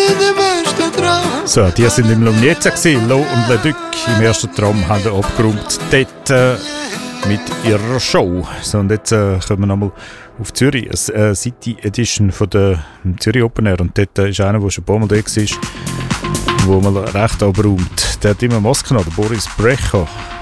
So, die sind im Lumnietza gewesen. Lo und Le Duc im ersten Tram haben abgeräumt. Dort mit ihrer Show. So, und jetzt kommen wir nochmal auf Zürich. Eine City Edition von der Zürich Open Air. Und dort ist einer, der schon ein paar Mal da war, der mal recht abräumt. Der hat immer Masken an, der Boris Brecher.